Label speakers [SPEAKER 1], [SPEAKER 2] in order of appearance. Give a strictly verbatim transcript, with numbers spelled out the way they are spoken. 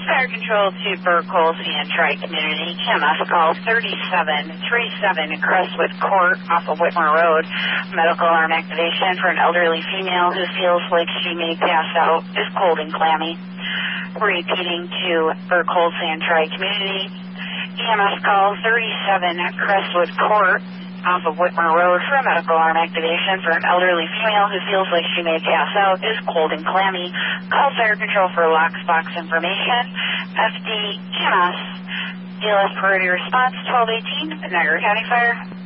[SPEAKER 1] Fire Control to Burkholz and Tri-Community. E M S call thirty-seven thirty-seven Crestwood Court off of Whitmore Road. Medical alarm activation for an elderly female who feels like she may pass out, is cold and clammy. Repeating to Burkholz and Tri-Community. E M S call thirty-seven Crestwood Court off of Whitmore Road for a medical alarm activation for an elderly female who feels like she may pass out, is cold and clammy. Call Fire Control for Locks Box information. F D E M S, D L S priority response twelve eighteen, Niagara County Fire.